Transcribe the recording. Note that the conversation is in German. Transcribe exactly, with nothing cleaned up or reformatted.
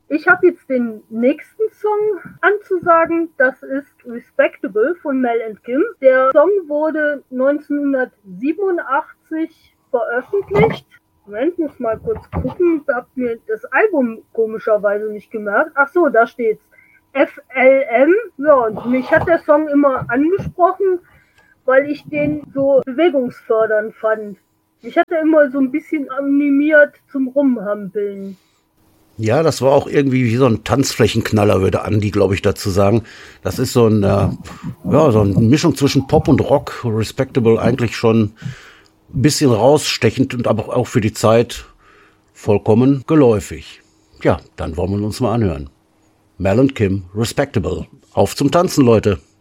Ich habe jetzt den nächsten Song anzusagen. Das ist Respectable von Mel and Kim. Der Song wurde neunzehnhundertsiebenundachtzig veröffentlicht. Moment, muss mal kurz gucken. Ich habe mir das Album komischerweise nicht gemerkt. Ach so, da steht's. F L M. Ja, und mich hat der Song immer angesprochen, weil ich den so bewegungsfördernd fand. Mich hat er immer so ein bisschen animiert zum Rumhampeln. Ja, das war auch irgendwie wie so ein Tanzflächenknaller, würde Andi, glaube ich, dazu sagen. Das ist so ein, äh, ja, so eine Mischung zwischen Pop und Rock. Respectable eigentlich schon ein bisschen rausstechend und aber auch für die Zeit vollkommen geläufig. Ja, dann wollen wir uns mal anhören. Mel and Kim, Respectable. Auf zum Tanzen, Leute.